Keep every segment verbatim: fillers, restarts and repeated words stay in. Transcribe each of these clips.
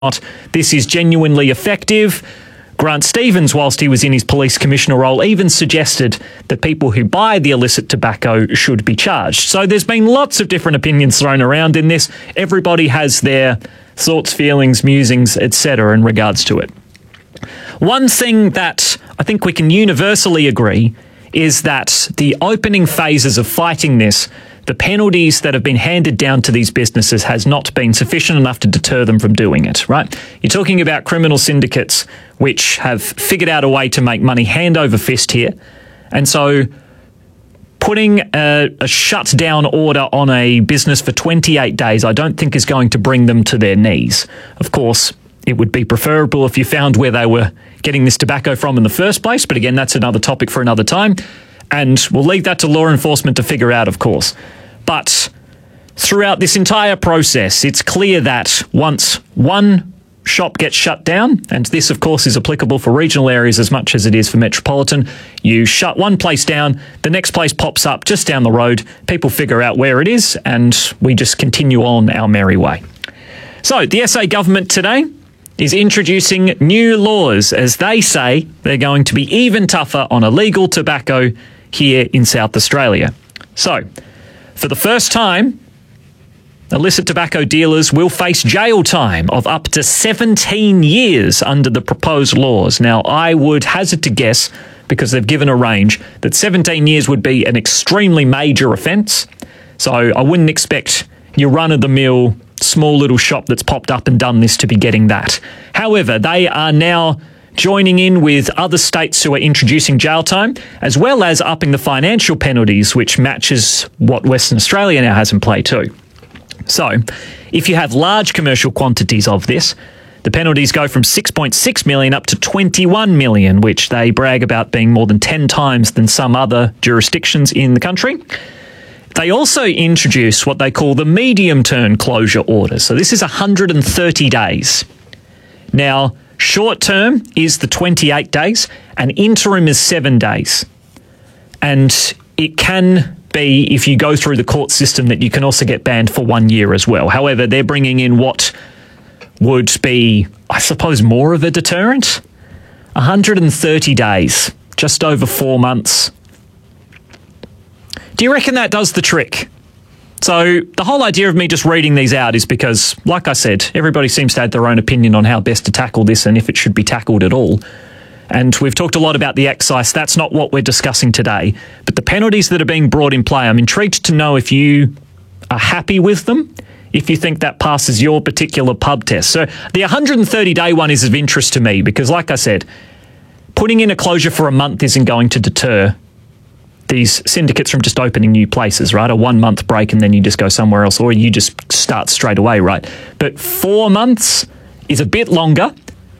not this is genuinely effective. Grant Stevens, whilst he was in his police commissioner role, even suggested that people who buy the illicit tobacco should be charged. So there's been lots of different opinions thrown around in this. Everybody has their thoughts, feelings, musings, et cetera in regards to it. One thing that I think we can universally agree is that the opening phases of fighting this, the penalties that have been handed down to these businesses has not been sufficient enough to deter them from doing it, right? You're talking about criminal syndicates which have figured out a way to make money hand over fist here. And so putting a, a shut-down order on a business for twenty-eight days I don't think is going to bring them to their knees. Of course, it would be preferable if you found where they were getting this tobacco from in the first place, but again, that's another topic for another time. And we'll leave that to law enforcement to figure out, of course. But throughout this entire process, it's clear that once one shop gets shut down, and this, of course, is applicable for regional areas as much as it is for metropolitan, you shut one place down, the next place pops up just down the road, people figure out where it is, and we just continue on our merry way. So the S A government today is introducing new laws. As they say, they're going to be even tougher on illegal tobacco here in South Australia. So, for the first time, illicit tobacco dealers will face jail time of up to seventeen years under the proposed laws. Now, I would hazard to guess, because they've given a range, that seventeen years would be an extremely major offence. So I wouldn't expect your run-of-the-mill small little shop that's popped up and done this to be getting that. However, they are now joining in with other states who are introducing jail time, as well as upping the financial penalties, which matches what Western Australia now has in play too. So, if you have large commercial quantities of this, the penalties go from six point six million dollars up to twenty-one million dollars, which they brag about being more than ten times than some other jurisdictions in the country. They also introduce what they call the medium-term closure order. So this is one hundred thirty days. Now, short-term is the twenty-eight days, and interim is seven days. And it can be, if you go through the court system, that you can also get banned for one year as well. However, they're bringing in what would be, I suppose, more of a deterrent. one hundred thirty days, just over four months. Do you reckon that does the trick? So the whole idea of me just reading these out is because, like I said, everybody seems to have their own opinion on how best to tackle this and if it should be tackled at all. And we've talked a lot about the excise. That's not what we're discussing today. But the penalties that are being brought in play, I'm intrigued to know if you are happy with them, if you think that passes your particular pub test. So the one hundred thirty day one is of interest to me because, like I said, putting in a closure for a month isn't going to deter these syndicates from just opening new places, right? A one-month break and then you just go somewhere else, or you just start straight away, right? But four months is a bit longer.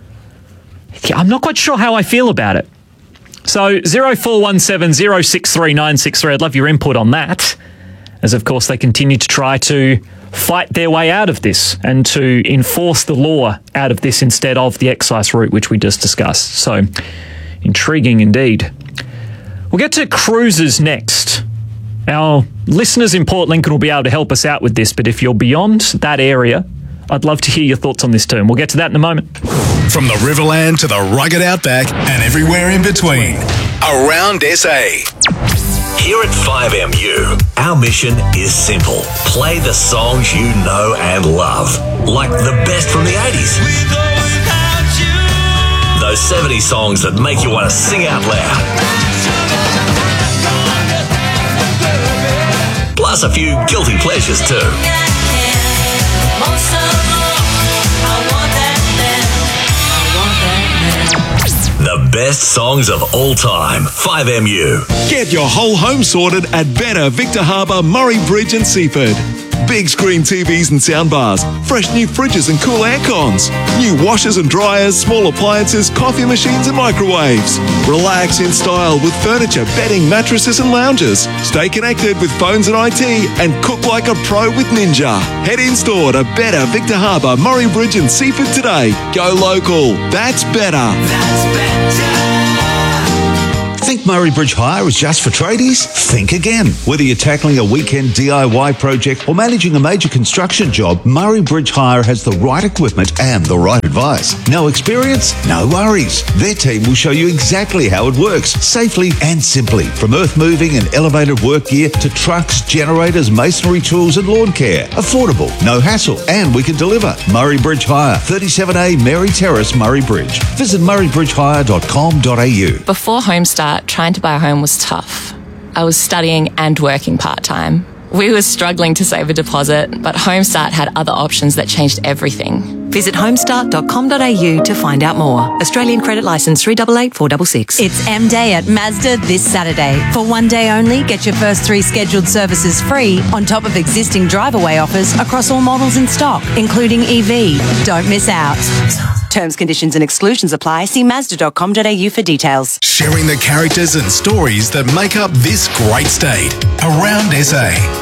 I'm not quite sure how I feel about it. So zero four one seven zero six three nine six three, I'd love your input on that, as of course they continue to try to fight their way out of this and to enforce the law out of this instead of the excise route, which we just discussed. So intriguing indeed. We'll get to cruises next. Our listeners in Port Lincoln will be able to help us out with this, but if you're beyond that area, I'd love to hear your thoughts on this term. We'll get to that in a moment. From the Riverland to the rugged outback and everywhere in between, around S A. Here at five M U, our mission is simple. Play the songs you know and love, like the best from the eighties. Those seventies songs that make you want to sing out loud. Plus a few guilty pleasures too. The best songs of all time. five M U. Get your whole home sorted at Better Victor Harbour, Murray Bridge and Seaford. Big screen T Vs and soundbars, fresh new fridges and cool air cons, new washers and dryers, small appliances, coffee machines and microwaves. Relax in style with furniture, bedding, mattresses and lounges. Stay connected with phones and I T and cook like a pro with Ninja. Head in store to Better Victor Harbour, Murray Bridge and Seaford today. Go local. That's better. That's better. Think Murray Bridge Hire is just for tradies? Think again. Whether you're tackling a weekend D I Y project or managing a major construction job, Murray Bridge Hire has the right equipment and the right advice. No experience? No worries. Their team will show you exactly how it works, safely and simply. From earth moving and elevated work gear to trucks, generators, masonry tools and lawn care. Affordable, no hassle, and we can deliver. Murray Bridge Hire, thirty-seven A Mary Terrace, Murray Bridge. Visit murray bridge hire dot com dot a u. Before Homestart, trying to buy a home was tough. I was studying and working part-time. We were struggling to save a deposit, but Homestart had other options that changed everything. Visit homestart dot com dot a u to find out more. Australian credit licence three eight eight four six six. It's M Day at Mazda this Saturday. For one day only, get your first three scheduled services free on top of existing drive-away offers across all models in stock, including E V. Don't miss out. Terms, conditions and exclusions apply. See mazda dot com dot a u for details. Sharing the characters and stories that make up this great state. Around S A.